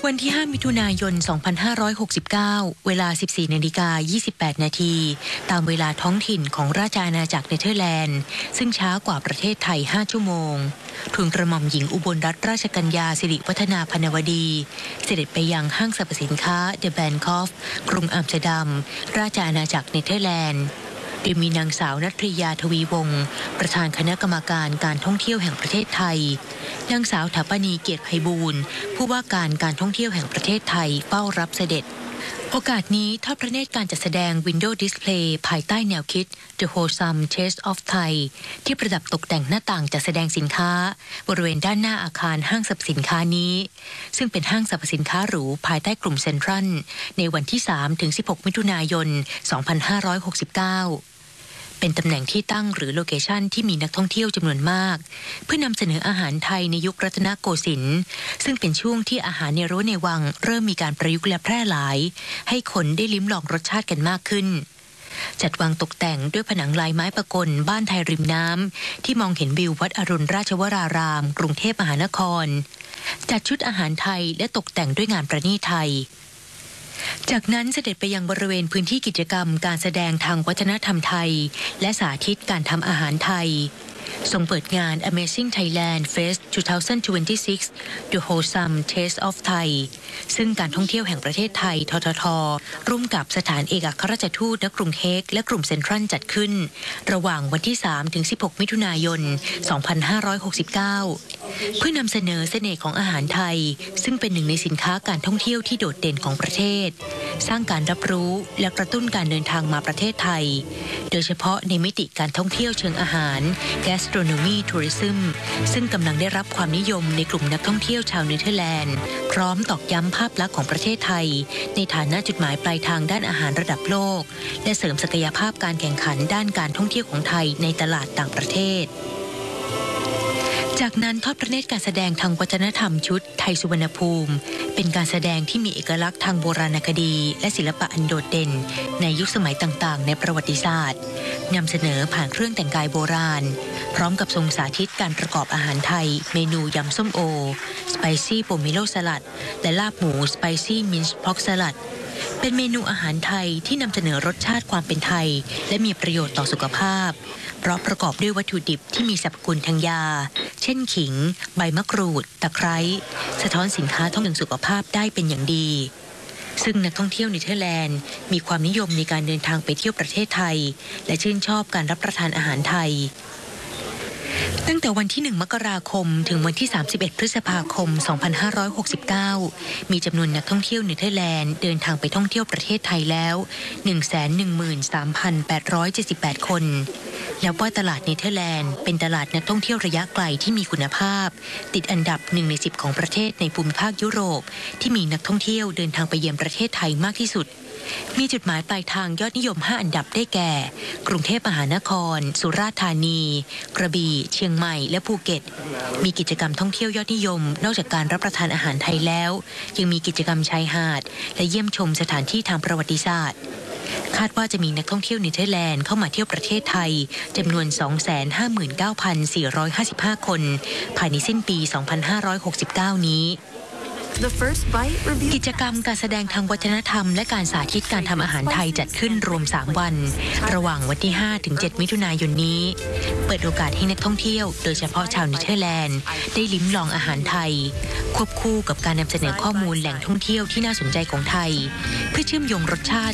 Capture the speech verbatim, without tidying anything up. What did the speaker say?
วันที่ ห้า มิถุนายน สองพันห้าร้อยหกสิบเก้า เวลา สิบสี่นาฬิกายี่สิบแปด นาที ตามเวลาท้องถิ่นของราชอาณาจักรเนเธอร์แลนด์ ซึ่งช้ากว่าประเทศไทย ห้า ชั่วโมงทูลกระหม่อมหญิงอุบลรัตนราชกัญญาสิริวัฒนาพนวดี เสด็จไปยังห้างสรรพสินค้าเดอะแบนคอฟกรุงอัมสเตอร์ดัม ราชอาณาจักรเนเธอร์แลนด์โดยมีนางสาวณัฐริยาทวีวงศ์ประธานคณะกรรมการการท่องเที่ยวแห่งประเทศไทยนางสาวถาปณีเกียรติไพบูลย์ผู้ว่าการการท่องเที่ยวแห่งประเทศไทยเฝ้ารับเสด็จโอกาสนี้ทอดพระเนตรการจัดแสดง Window Display ภายใต้แนวคิด The Wholesome Taste of Thai ที่ประดับตกแต่งหน้าต่างจัดแสดงสินค้าบริเวณด้านหน้าอาคารห้างสรรพสินค้านี้ซึ่งเป็นห้างสรรพสินค้าหรูภายใต้กลุ่มเซ็นทรัลในวันที่ สามถึงสิบหก มิถุนายน สองพันห้าร้อยหกสิบเก้าเป็นตำแหน่งที่ตั้งหรือโลเคชันที่มีนักท่องเที่ยวจำนวนมากเพื่อนำเสนออาหารไทยในยุครัตนโกสินทร์ซึ่งเป็นช่วงที่อาหารในรั้วในวังเริ่มมีการประยุกต์และแพร่หลายให้คนได้ลิ้มลองรสชาติกันมากขึ้นจัดวางตกแต่งด้วยผนังลายไม้ประกลบ้านไทยริมน้ำที่มองเห็นวิววัดอรุณราชวรารามกรุงเทพมหานครจัดชุดอาหารไทยและตกแต่งด้วยงานประณีตไทยจากนั้นเสด็จไปยังบริเวณพื้นที่กิจกรรมการแสดงทางวัฒนธรรมไทยและสาธิตการทำอาหารไทยทรงเปิดงาน Amazing Thailand Fest สองพันยี่สิบหก The Wholesome Taste of Thai ซึ่งการท่องเที่ยวแห่งประเทศไทยทททร่วมกับสถานเอกอัครราชทูตณกรุงเฮกและกลุ่มเซ็นทรัลจัดขึ้นระหว่างวันที่ สามถึงสิบหก มิถุนายน สองพันห้าร้อยหกสิบเก้าเพื่อนำเสนอเสน่ห์ของอาหารไทยซึ่งเป็นหนึ่งในสินค้าการท่องเที่ยวที่โดดเด่นของประเทศสร้างการรับรู้และกระตุ้นการเดินทางมาประเทศไทยโดยเฉพาะในมิติการท่องเที่ยวเชิงอาหาร Gastronomy Tourism ซึ่งกำลังได้รับความนิยมในกลุ่มนักท่องเที่ยวชาวเนเธอร์แลนด์พร้อมตอกย้ำภาพลักษณ์ของประเทศไทยในฐานะจุดหมายปลายทางด้านอาหารระดับโลกและเสริมศักยภาพการแข่งขันด้านการท่องเที่ยวของไทยในตลาดต่างประเทศจากนั้นทอดพระเนตรการแสดงทางวัฒนธรรมชุดไทยสุวรรณภูมิเป็นการแสดงที่มีเอกลักษณ์ทางโบราณคดีและศิลปะอันโดดเด่นในยุคสมัยต่างๆในประวัติศาสตร์นำเสนอผ่านเครื่องแต่งกายโบราณพร้อมกับทรงสาธิตการประกอบอาหารไทยเมนูยำส้มโอสไปซี่โปเมโลสลัดและลาบหมูสไปซี่มินช์พ็อกสลัดเป็นเมนูอาหารไทยที่นำเสนอรสชาติความเป็นไทยและมีประโยชน์ต่อสุขภาพเพราะประกอบด้วยวัตถุดิบที่มีสรรพคุณทางยาเช่นขิงใบมะกรูดตะไคร้สะท้อนสินค้าท่องเที่ยวสุขภาพได้เป็นอย่างดีซึ่งนักท่องเที่ยวเนเธอร์แลนด์มีความนิยมในการเดินทางไปเที่ยวประเทศไทยและชื่นชอบการรับประทานอาหารไทยตั้งแต่วันที่ หนึ่ง มกราคมถึงวันที่ สามสิบเอ็ด พฤษภาคม สองพันห้าร้อยหกสิบเก้า มีจำนวนนักท่องเที่ยวเนเธอร์แลนด์เดินทางไปท่องเที่ยวประเทศไทยแล้ว หนึ่งแสนหนึ่งหมื่นสามพันแปดร้อยเจ็ดสิบแปด คนนับว่าตลาดเนเธอร์แลนด์เป็นตลาดนักท่องเที่ยวระยะไกลที่มีคุณภาพติดอันดับหนึ่งในสิบของประเทศในภูมิภาคยุโรปที่มีนักท่องเที่ยวเดินทางไปเยือนประเทศไทยมากที่สุดมีจุดหมายปลายทางยอดนิยมห้าอันดับได้แก่กรุงเทพมหานครสุราษฎร์ธานีกระบี่เชียงใหม่และภูเก็ตมีกิจกรรมท่องเที่ยวยอดนิยมนอกจากการรับประทานอาหารไทยแล้วยังมีกิจกรรมชายหาดและเยี่ยมชมสถานที่ทางประวัติศาสตร์คาดว่าจะมีนักท่องเที่ยวเนเธอร์แลนด์เข้ามาเที่ยวประเทศไทยจำนวน สองแสนห้าหมื่นเก้าพันสี่ร้อยห้าสิบห้า คนภายในสิ้นปี สองพันห้าร้อยหกสิบเก้า นี้กิจกรรมการแสดงทางวัฒนธรรมและการสาธิตการทำอาหารไทยจัดขึ้นรวมสามวันระหว่างวันที่ ห้าถึงเจ็ด มิถุนายนนี้เปิดโอกาสให้นักท่องเที่ยวโดยเฉพาะชาวเนเธอร์แลนด์ได้ลิ้มลองอาหารไทยควบคู่กับการนำเสนอข้อมูลแหล่งท่องเที่ยวที่น่าสนใจของไทยเพื่อเชื่อมโยงรสชาติ